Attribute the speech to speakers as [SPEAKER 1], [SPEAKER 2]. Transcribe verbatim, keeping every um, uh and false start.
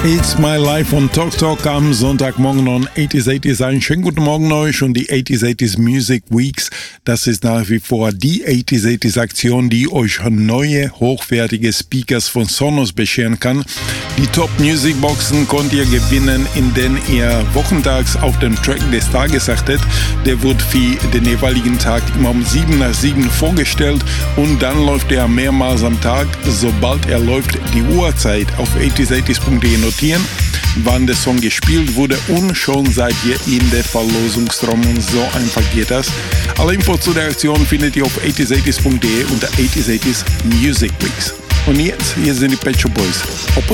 [SPEAKER 1] It's My Life on Talk Talk am Sonntagmorgen on achtziger achtziger. Einen schönen guten Morgen euch und die achtziger achtziger Music Weeks. Das ist nach wie vor die achtziger achtziger Aktion, die euch neue, hochwertige Speakers von Sonos bescheren kann. Die Top Music Boxen könnt ihr gewinnen, indem ihr wochentags auf den Track des Tages achtet. Der wird für den jeweiligen Tag immer um sieben nach sieben vorgestellt und dann läuft er mehrmals am Tag. Sobald er läuft, die Uhrzeit auf achtziger achtziger punkt de notieren, wann der Song gespielt wurde und schon seid ihr in der Verlosungsraum und so einfach geht das. Alle Infos zu der Aktion findet ihr auf achtziger achtziger punkt de unter achtziger achtziger Music Weeks. Und jetzt, hier sind die Pet Shop Boys. Opposite.